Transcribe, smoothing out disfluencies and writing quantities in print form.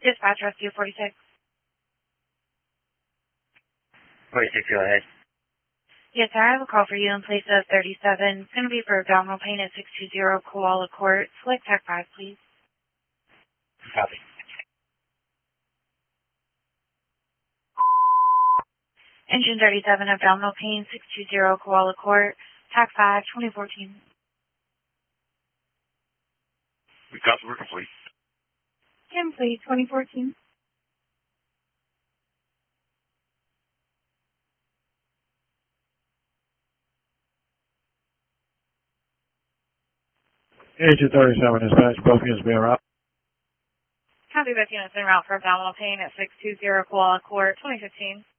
Dispatch Rescue 46. 46, go ahead. Yes, sir. I have a call for you in place of 37. It's going to be for abdominal pain at 620 Koala Court. Select Tech 5, please. Copy. Engine 37, abdominal pain, 620 Koala Court. Tech 5, 2014. We got the complete. Kim, please, 2014. Agent 37, dispatch, both units being route. Copy, both units en route for abdominal pain at 620 Koala Court, 2015.